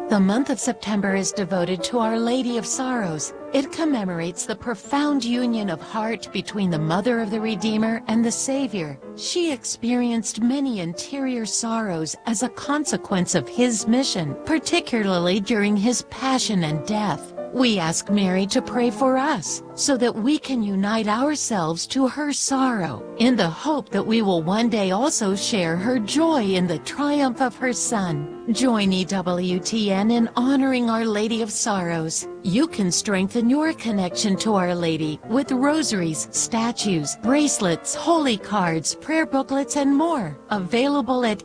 The month of September is devoted to Our Lady of Sorrows. It commemorates the profound union of heart between the Mother of the Redeemer and the Savior. She experienced many interior sorrows as a consequence of His mission, particularly during His passion and death. We ask Mary to pray for us so that we can unite ourselves to her sorrow in the hope that we will one day also share her joy in the triumph of her Son. Join EWTN in honoring Our Lady of Sorrows. You can strengthen your connection to Our Lady with rosaries, statues, bracelets, holy cards, prayer booklets, and more. Available at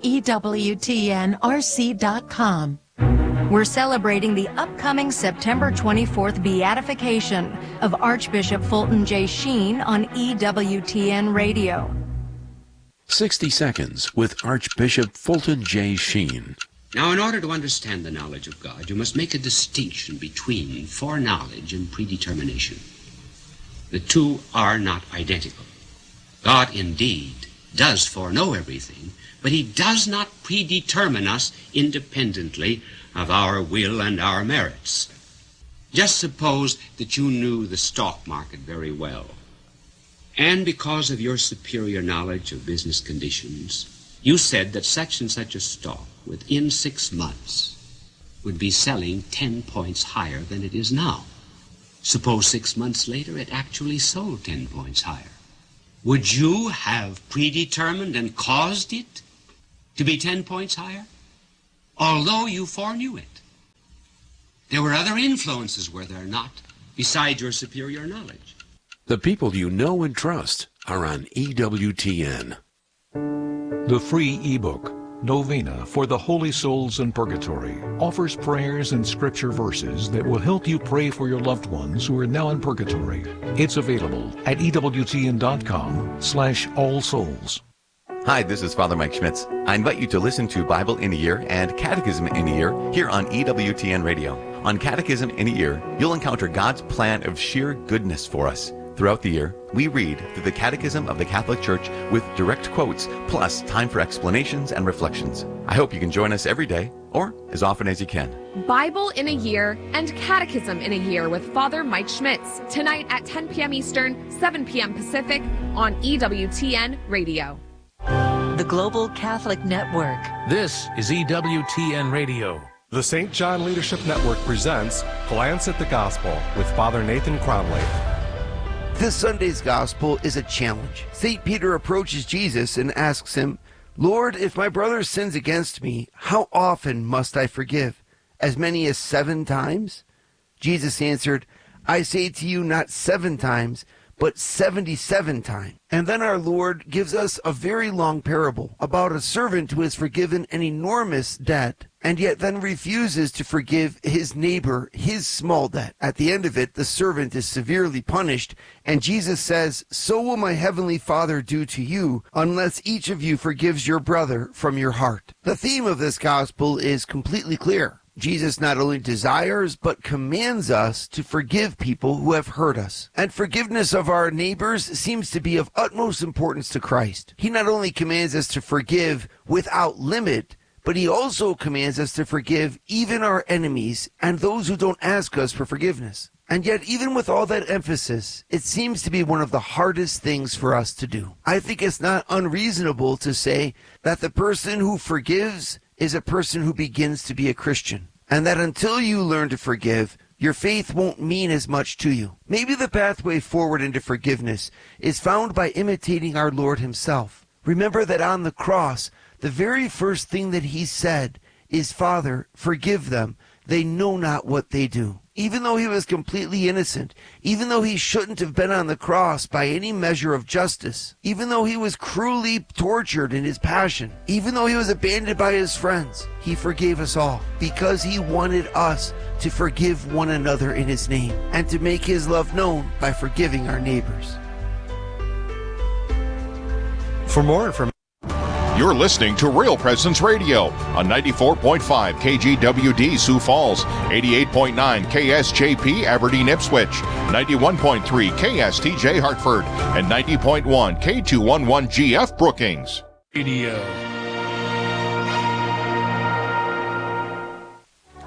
EWTNRC.com. We're celebrating the upcoming September 24th beatification of Archbishop Fulton J. Sheen on EWTN Radio. 60 Seconds with Archbishop Fulton J. Sheen. Now, in order to understand the knowledge of God, you must make a distinction between foreknowledge and predetermination. The two are not identical. God, indeed, does foreknow everything, but He does not predetermine us independently of our will and our merits. Just suppose that you knew the stock market very well, and because of your superior knowledge of business conditions, you said that such and such a stock within 6 months would be selling 10 points higher than it is now. Suppose 6 months later it actually sold 10 points higher. Would you have predetermined and caused it to be 10 points higher? Although you foreknew it. There were other influences, were there not, besides your superior knowledge? The people you know and trust are on EWTN. The free ebook, Novena for the Holy Souls in Purgatory, offers prayers and scripture verses that will help you pray for your loved ones who are now in purgatory. It's available at EWTN.com/allsouls. Hi, this is Father Mike Schmitz. I invite you to listen to Bible in a Year and Catechism in a Year here on EWTN Radio. On Catechism in a Year, you'll encounter God's plan of sheer goodness for us. Throughout the year, we read through the Catechism of the Catholic Church with direct quotes, plus time for explanations and reflections. I hope you can join us every day, or as often as you can. Bible in a Year and Catechism in a Year with Father Mike Schmitz, tonight at 10 p.m. Eastern, 7 p.m. Pacific on EWTN Radio. The Global Catholic Network. This is EWTN Radio. The St. John Leadership Network presents Glance at the Gospel with Father Nathan Cromley. This Sunday's Gospel is a challenge. St. Peter approaches Jesus and asks him, "Lord, if my brother sins against me, how often must I forgive? As many as 7 times?" Jesus answered, "I say to you, not 7 times, but 77 times. And then our Lord gives us a very long parable about a servant who has forgiven an enormous debt and yet then refuses to forgive his neighbor his small debt. At the end of it, the servant is severely punished, and Jesus says, "So will my heavenly Father do to you, unless each of you forgives your brother from your heart." The theme of this gospel is completely clear. Jesus not only desires, but commands us to forgive people who have hurt us. And forgiveness of our neighbors seems to be of utmost importance to Christ. He not only commands us to forgive without limit, but he also commands us to forgive even our enemies and those who don't ask us for forgiveness. And yet, even with all that emphasis, it seems to be one of the hardest things for us to do. I think it's not unreasonable to say that the person who forgives is a person who begins to be a Christian, and that until you learn to forgive, your faith won't mean as much to you. Maybe the pathway forward into forgiveness is found by imitating our Lord himself. Remember that on the cross, the very first thing that he said is, "Father, forgive them. They know not what they do." Even though he was completely innocent, even though he shouldn't have been on the cross by any measure of justice, even though he was cruelly tortured in his passion, even though he was abandoned by his friends, he forgave us all because he wanted us to forgive one another in his name and to make his love known by forgiving our neighbors. For more information, you're listening to Real Presence Radio on 94.5 KGWD Sioux Falls, 88.9 KSJP Aberdeen Ipswich, 91.3 KSTJ Hartford, and 90.1 K211 GF Brookings. Radio.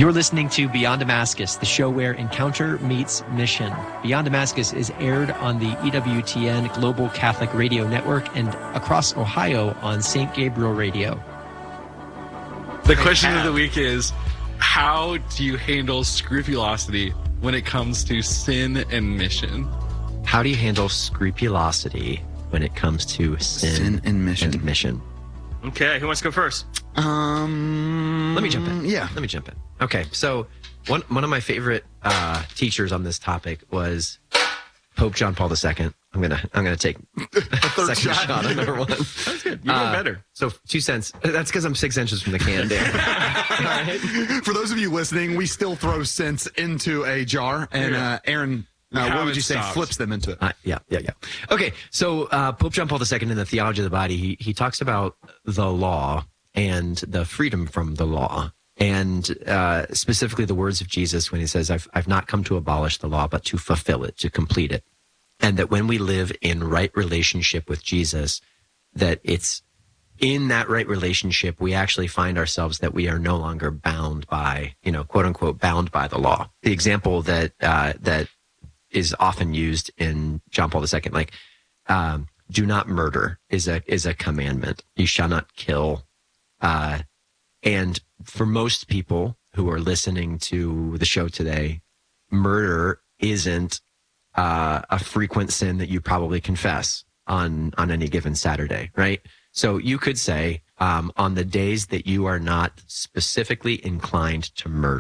You're listening to Beyond Damascus, the show where encounter meets mission. Beyond Damascus is aired on the EWTN Global Catholic Radio Network and across Ohio on St. Gabriel Radio. The question of the week is, how do you handle scrupulosity when it comes to sin and mission? How do you handle scrupulosity when it comes to sin and mission? Okay, who wants to go first? Let me jump in. Yeah. Let me jump in. Okay, so one of my favorite teachers on this topic was Pope John Paul II. I'm gonna take a second shot on number one. That's good. You're doing better. So 2 cents. That's because I'm 6 inches from the can, Dan. All right. For those of you listening, we still throw cents into a jar, and Aaron, what would you say, flips them into it? Yeah. Okay, so Pope John Paul II in the Theology of the Body, he talks about the law and the freedom from the law, and specifically the words of Jesus when he says, I've not come to abolish the law, but to fulfill it, to complete it. And that when we live in right relationship with Jesus, that it's in that right relationship, we actually find ourselves that we are no longer bound by, quote unquote, bound by the law. The example that is often used in John Paul II, like, do not murder is a commandment. You shall not kill. And for most people who are listening to the show today, murder isn't a frequent sin that you probably confess on any given Saturday, right? So you could say, on the days that you are not specifically inclined to murder,